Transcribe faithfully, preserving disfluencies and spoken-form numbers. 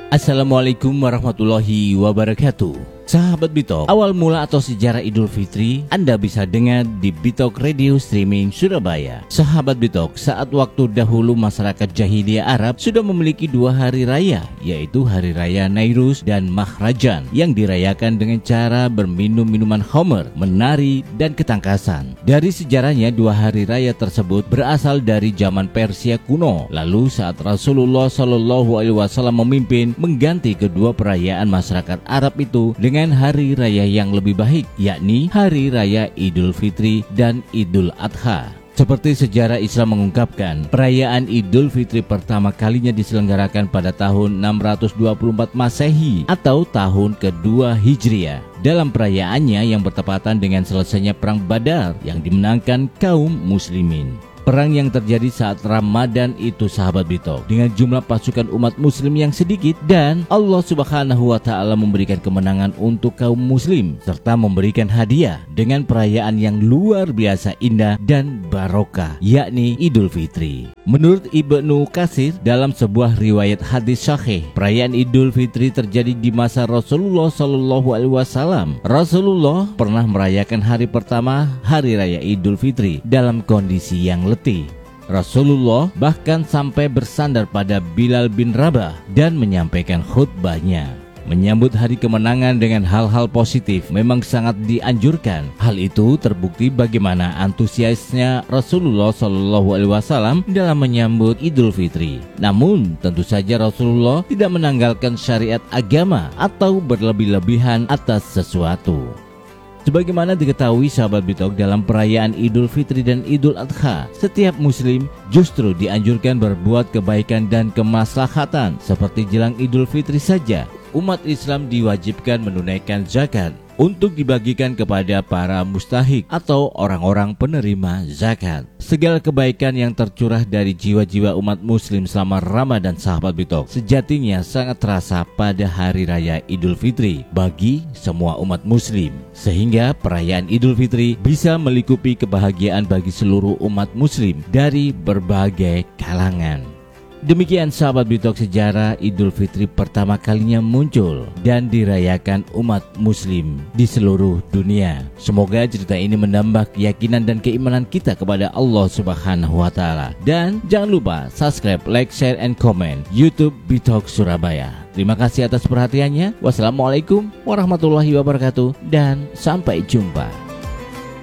Assalamualaikum warahmatullahi wabarakatuh. Sahabat Bitok, awal mula atau sejarah Idul Fitri Anda bisa dengar di Bitok Radio Streaming Surabaya. Sahabat Bitok, saat waktu dahulu masyarakat jahiliyah Arab sudah memiliki dua hari raya, yaitu Hari Raya Nairuz dan Mahrajan, yang dirayakan dengan cara berminum minuman khamr, menari, dan ketangkasan. Dari sejarahnya, dua hari raya tersebut berasal dari zaman Persia kuno. Lalu saat Rasulullah Shallallahu Alaihi Wasallam memimpin, mengganti kedua perayaan masyarakat Arab itu dengan dengan hari raya yang lebih baik, yakni Hari Raya Idul Fitri dan Idul Adha. Seperti sejarah Islam mengungkapkan, perayaan Idul Fitri pertama kalinya diselenggarakan pada tahun enam ratus dua puluh empat Masehi atau tahun kedua Hijriah. Dalam perayaannya yang bertepatan dengan selesainya Perang Badar yang dimenangkan kaum muslimin. Perang yang terjadi saat Ramadan itu, sahabat Bitok, dengan jumlah pasukan umat muslim yang sedikit, dan Allah Subhanahu wa Ta'ala memberikan kemenangan untuk kaum muslim serta memberikan hadiah dengan perayaan yang luar biasa indah dan barokah, yakni Idul Fitri. Menurut Ibnu Katsir dalam sebuah riwayat hadis sahih, perayaan Idul Fitri terjadi di masa Rasulullah Shallallahu Alaihi Wasallam. Rasulullah pernah merayakan hari pertama Hari Raya Idul Fitri dalam kondisi yang letih. Rasulullah bahkan sampai bersandar pada Bilal bin Rabah dan menyampaikan khutbahnya. Menyambut hari kemenangan dengan hal-hal positif memang sangat dianjurkan. Hal itu terbukti bagaimana antusiasnya Rasulullah Shallallahu Alaihi Wasallam dalam menyambut Idul Fitri. Namun tentu saja Rasulullah tidak menanggalkan syariat agama atau berlebih-lebihan atas sesuatu. Sebagaimana diketahui sahabat Bitok, dalam perayaan Idul Fitri dan Idul Adha, setiap muslim justru dianjurkan berbuat kebaikan dan kemaslahatan. Seperti jelang Idul Fitri saja, umat Islam diwajibkan menunaikan zakat untuk dibagikan kepada para mustahik atau orang-orang penerima zakat. Segala kebaikan yang tercurah dari jiwa-jiwa umat muslim selama Ramadan, sahabat Bitok, sejatinya sangat terasa pada Hari Raya Idul Fitri bagi semua umat muslim. Sehingga perayaan Idul Fitri bisa melingkupi kebahagiaan bagi seluruh umat muslim dari berbagai kalangan. Demikian sahabat Bitok, sejarah Idul Fitri pertama kalinya muncul dan dirayakan umat muslim di seluruh dunia. Semoga cerita ini menambah keyakinan dan keimanan kita kepada Allah Subhanahu wa Ta'ala. Dan jangan lupa subscribe, like, share, and comment YouTube Bitok Surabaya. Terima kasih atas perhatiannya. Wassalamualaikum warahmatullahi wabarakatuh dan sampai jumpa.